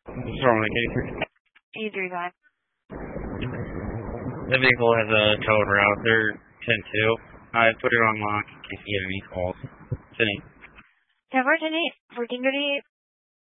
What's wrong with it? 835. The vehicle has a towed route. They're 10-2. I put it on lock in case you get any calls. Sydney. 10-4, 10-8, 1438.